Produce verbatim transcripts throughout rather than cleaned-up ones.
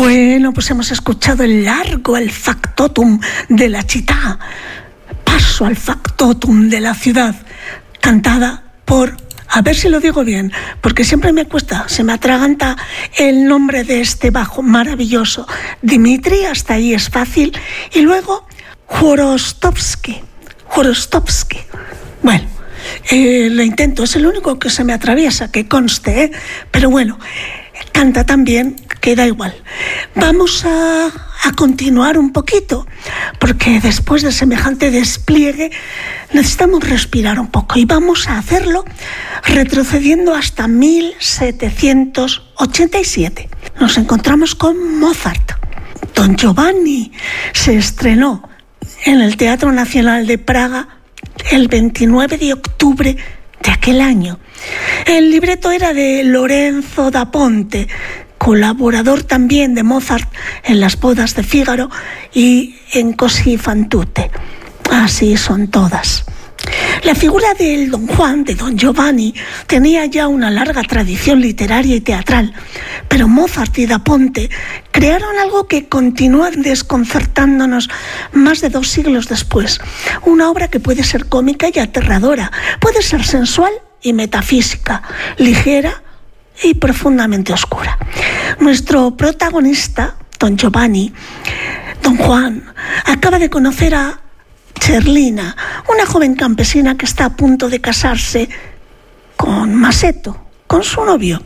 Bueno, pues hemos escuchado el largo el factotum de la città, paso al factotum de la ciudad, cantada por, a ver si lo digo bien, porque siempre me cuesta, se me atraganta el nombre de este bajo maravilloso, Dmitri, hasta ahí es fácil, y luego Chvorostovsky, Chvorostovsky, bueno, eh, lo intento, es el único que se me atraviesa, que conste, ¿eh? Pero bueno, canta tan bien que da igual. Vamos a, a continuar un poquito, porque después de semejante despliegue necesitamos respirar un poco y vamos a hacerlo retrocediendo hasta mil setecientos ochenta y siete. Nos encontramos con Mozart. Don Giovanni se estrenó en el Teatro Nacional de Praga el veintinueve de octubre de aquel año. El libreto era de Lorenzo da Ponte, colaborador también de Mozart en Las bodas de Fígaro y en Così fan tutte. Así son todas. La figura del Don Juan, de Don Giovanni, tenía ya una larga tradición literaria y teatral, pero Mozart y da Ponte crearon algo que continúa desconcertándonos más de dos siglos después. Una obra que puede ser cómica y aterradora, puede ser sensual y metafísica, ligera y profundamente oscura. Nuestro protagonista, Don Giovanni, Don Juan, acaba de conocer a Cerlina, una joven campesina que está a punto de casarse con Masetto, con su novio.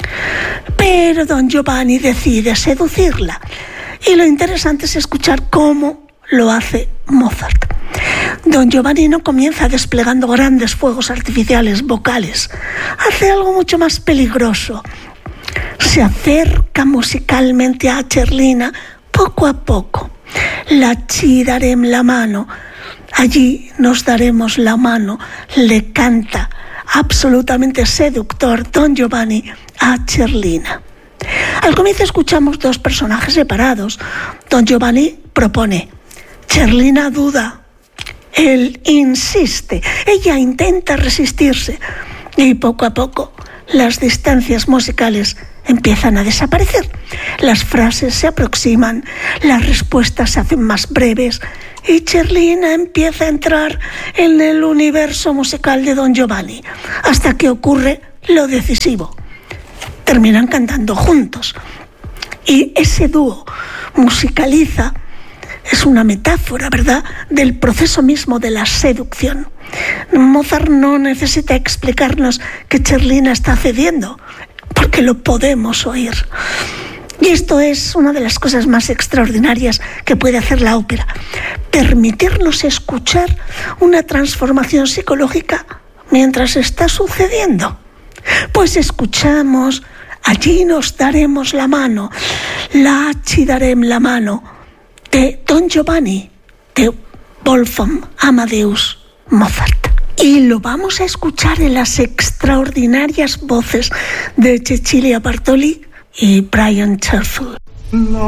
Pero Don Giovanni decide seducirla. Y lo interesante es escuchar cómo lo hace Mozart. Don Giovanni no comienza desplegando grandes fuegos artificiales vocales. Hace algo mucho más peligroso. Se acerca musicalmente a Cerlina poco a poco. La ci darem la mano. Allí nos daremos la mano, le canta absolutamente seductor Don Giovanni a Cerlina. Al comienzo escuchamos dos personajes separados. Don Giovanni propone, Cerlina duda, él insiste, ella intenta resistirse y poco a poco las distancias musicales empiezan a desaparecer. Las frases se aproximan, las respuestas se hacen más breves y Cerlina empieza a entrar en el universo musical de Don Giovanni, hasta que ocurre lo decisivo. Terminan cantando juntos y ese dúo musicaliza, es una metáfora, ¿verdad?, del proceso mismo de la seducción. Mozart no necesita explicarnos que Cerlina está cediendo, porque lo podemos oír. Y esto es una de las cosas más extraordinarias que puede hacer la ópera, permitirnos escuchar una transformación psicológica mientras está sucediendo. Pues escuchamos, allí nos daremos la mano, la ci darem la mano, de Don Giovanni, de Wolfgang Amadeus Mozart. Y lo vamos a escuchar en las extraordinarias voces de Cecilia Bartoli y Brian Chaffee. No.